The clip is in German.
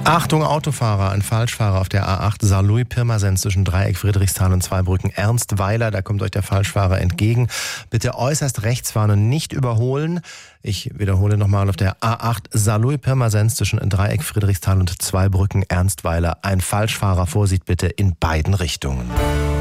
Achtung Autofahrer, ein Falschfahrer auf der A8 Saarlouis-Pirmasens zwischen Dreieck Friedrichsthal und Zweibrücken Ernstweiler. Da kommt euch der Falschfahrer entgegen. Bitte äußerst rechts fahren und nicht überholen. Ich wiederhole nochmal auf der A8 Saarlouis-Pirmasens zwischen Dreieck Friedrichsthal und Zweibrücken Ernstweiler. Ein Falschfahrer, Vorsicht bitte in beiden Richtungen.